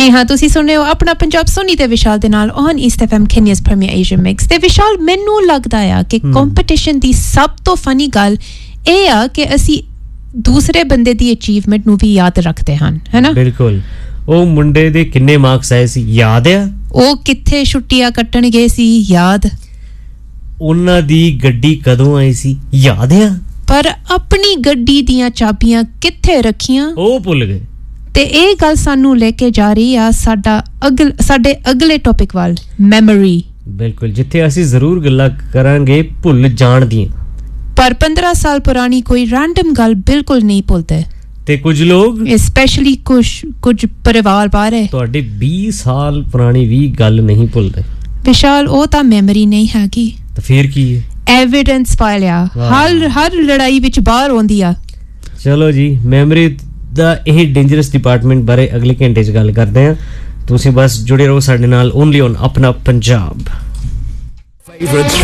जी हाँ तुसी सुन रहे हो अपना पंजाब सोनी ते विशाल दे नाल on east FM केनिया's premier Asian mix ते विशाल मैनू लगदा आ कि कंपटीशन दी सब तो फनी गल ए आ कि ਅਸੀਂ दूसरे बंदे दी अचीवमेंट ਨੂੰ ਵੀ ਯਾਦ ਰੱਖਦੇ ਹਨ ਹੈ ਨਾ ਬਿਲਕੁਲ ਉਹ ਮੁੰਡੇ ਦੇ ਕਿੰਨੇ ਮਾਰਕਸ ਆਏ ਸੀ ਯਾਦ ਆ ਉਹ ਕਿੱਥੇ ਛੁੱਟੀਆਂ ਕੱਟਣ ਗਏ ਸੀ ਯਾਦ ਉਹਨਾਂ ਦੀ ਗੱਡੀ ਕਦੋਂ ਆਈ ਸੀ ਯਾਦ ਆ ਪਰ ਆਪਣੀ ਗੱਡੀ ਦੀਆਂ ਚਾਬੀਆਂ ਕਿੱਥੇ ਰੱਖੀਆਂ ਉਹ ਭੁੱਲ ਗਏ ਤੇ ਇਹ ਗੱਲ ਸਾਨੂੰ ਲੈ ਕੇ ਜਾ ਰਹੀ ਆ ਸਾਡੇ ਅਗਲੇ ਟੌਪਿਕ ਵੱਲ ਮੈਮਰੀ ਬਿਲਕੁਲ ਜਿੱਥੇ ਅਸੀਂ ਜ਼ਰੂਰ ਗੱਲਾਂ ਕਰਾਂਗੇ ਭੁੱਲ ਜਾਣ ਦੀਆਂ पर 15 साल पुरानी कोई रैंडम गल बिल्कुल नहीं भूलते ते कुछ लोग स्पेशली कुछ परिवार बारे ਤੁਹਾਡੇ 20 ਸਾਲ ਪੁਰਾਣੀ ਵੀ ਗੱਲ ਨਹੀਂ ਭੁੱਲਦੇ विशाल ਉਹ ਤਾਂ ਮੈਮਰੀ ਨਹੀਂ ਹੈਗੀ ਤਾਂ ਫੇਰ ਕੀ ਹੈ ਐਵੀਡੈਂਸ ਫਾਈਲ ਆ ਹਰ ਲੜਾਈ ਵਿੱਚ ਬਾਹਰ ਆਉਂਦੀ ਆ ਚਲੋ ਜੀ ਮੈਮਰੀ ਦਾ ਇਹ ਡੇਂਜਰਸ ਡਿਪਾਰਟਮੈਂਟ ਬਾਰੇ ਅਗਲੇ ਘੰਟੇ 'ਚ ਗੱਲ ਕਰਦੇ ਹਾਂ ਤੁਸੀਂ ਬਸ ਜੁੜੇ ਰਹੋ ਸਾਡੇ ਨਾਲ ਓਨਲੀ ਔਨ ਆਪਣਾ ਪੰਜਾਬ